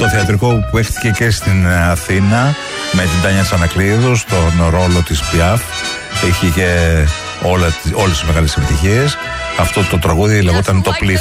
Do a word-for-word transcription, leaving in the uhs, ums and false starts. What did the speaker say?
Το θεατρικό που έχτηκε και στην Αθήνα με την Τάνια Τσανακλείδου στον ρόλο της Πιάφ. Έχει και όλα, όλες τις μεγάλες επιτυχίες. Αυτό το τραγούδι λεγόταν Το Πλήθος.